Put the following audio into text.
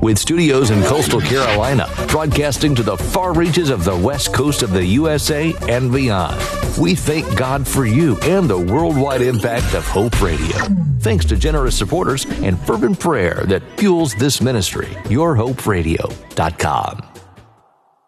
with studios in coastal Carolina, broadcasting to the far reaches of the west coast of the USA and beyond. We thank God for you and the worldwide impact of Hope Radio. Thanks to generous supporters and fervent prayer that fuels this ministry. YourHopeRadio.com.